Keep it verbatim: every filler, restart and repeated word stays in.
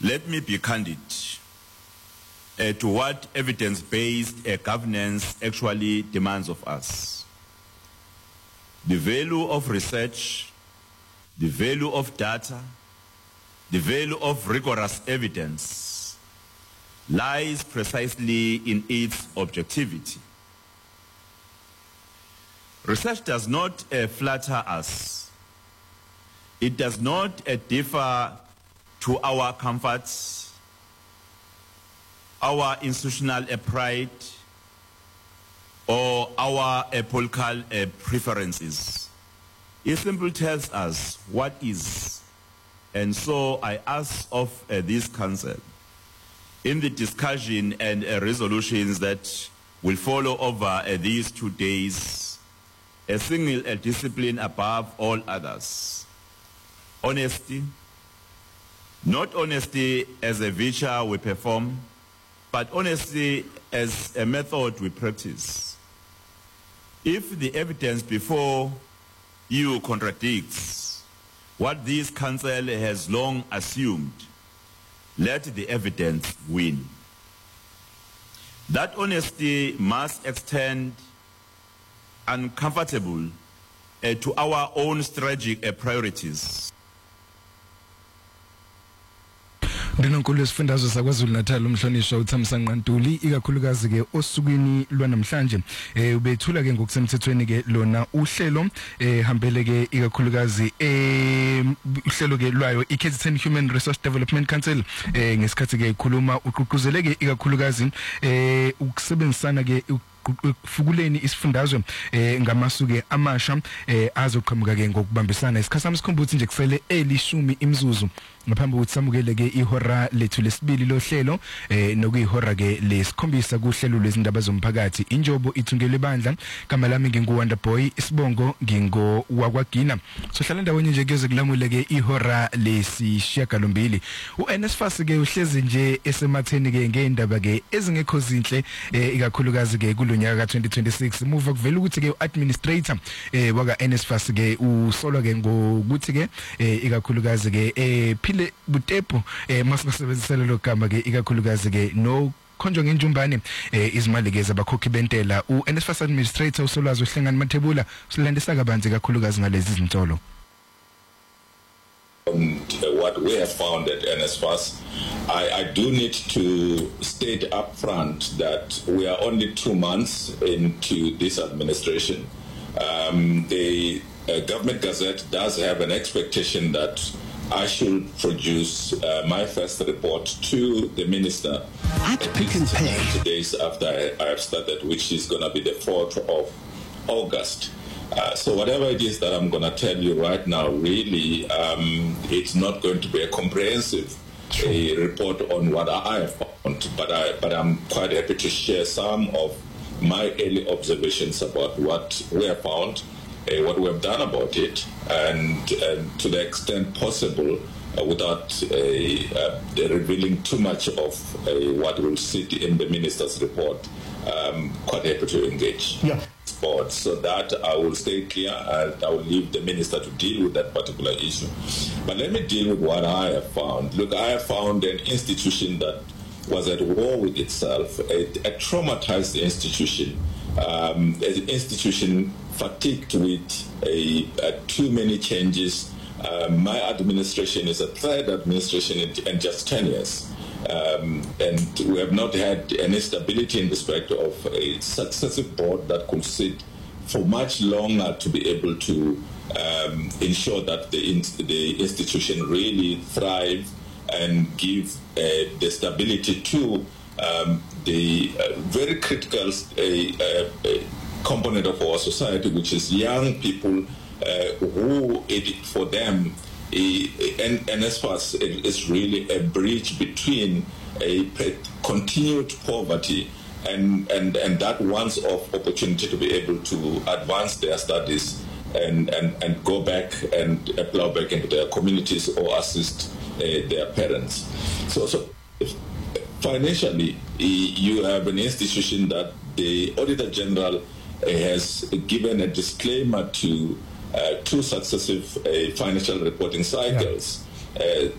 let me be candid uh, to what evidence-based uh, governance actually demands of us. The value of research, the value of data, the value of rigorous evidence lies precisely in its objectivity. Research does not uh, flatter us. It does not uh, differ to our comforts, our institutional uh, pride, or our uh, political uh, preferences. It simply tells us what is. And so I ask of uh, this council, in the discussion and uh, resolutions that will follow over uh, these two days, a single uh, discipline above all others: honesty. Not honesty as a virtue we perform, but honesty as a method we practice. If the evidence before you contradicts what this council has long assumed, let the evidence win. That honesty must extend uncomfortable uh, to our own strategic uh, priorities. Ndinonkulu isifundazwe saKwaZulu Natal umhlonishwa uThamsanqa Ntuli ikakhulukazi ke osukwini lwanamhlanje eh ubethula ke ngokusemthethweni ke lona uhlelo eh hambele ke ikakhulukazi eh uhlelo ke lwayo i K Z N Human Resource Development Council eh ngesikhathi ke ikhuluma uququzeleke ikakhulukazi eh ukusebenzisana ke fukuleni isifundazwe eh ngamasuke amasha eh azoqhamuka ke ngokubambisana isikhasami sikhumbuthi nje kusele elishumi imzuzu ngaphambi kokuthi samukele ke ihora lethu lesibili lohlelo eh nokuyihora ke lesikhombisa kuhlelo lwezindaba zomphakathi injobo ithungele bandla kama lami nginguWonder Boy isibongo ngingo wakwagina sohlala ndaweni nje kuze kulamule ke ihora lesishiyagalombili uNSFAS ke uhlezi nje esematheni ke ngeindaba ke ezingekho zinhle eh ikakhulukazi ke kulonyaka ka twenty twenty-six muva kuvela ukuthi ke uadministrator eh waka NSFAS ke usolwa ke ngokuthi ke eh ikakhulukazi ke eh phile butepo eh masibasebenzisela lo gama ke ikakhulukazi ke no khonjo ngenjumbane eh izimali ke zabakhokhi bentela uNSFAS administrator usolwazi uhlengani Mathebula silandisa kabanzi kakhulukazi ngalezi izintolo. And uh, what we have found at NSFAS, I, I do need to state up front that we are only two months into this administration. Um, the uh, Government Gazette does have an expectation that I should produce uh, my first report to the Minister at Pick n Pay ninety days after I, I have started, which is going to be the fourth of August. Uh, so whatever it is that I'm going to tell you right now, really, um, it's not going to be a comprehensive a report on what I have found, but, I, but I'm quite happy to share some of my early observations about what we have found, uh, what we have done about it, and, and to the extent possible, uh, without uh, uh, revealing too much of uh, what will sit in the Minister's report, um, quite happy to engage. Yeah. Board, so that I will stay clear and I will leave the minister to deal with that particular issue. But let me deal with what I have found. Look, I have found an institution that was at war with itself, a, a traumatized institution, um, an institution fatigued with a, a too many changes. Uh, my administration is a third administration in, in just ten years. Um, and we have not had any stability in respect of a successive board that could sit for much longer to be able to um, ensure that the, in, the institution really thrive and give uh, the stability to um, the uh, very critical uh, uh, component of our society, which is young people uh, who, it, for them, And, and as far as it is really a bridge between a continued poverty and, and, and that once of opportunity to be able to advance their studies and, and, and go back and plow back into their communities or assist uh, their parents. So, so if, financially, you have an institution that the Auditor General has given a disclaimer to Uh, two successive uh, financial reporting cycles. Yeah. Uh,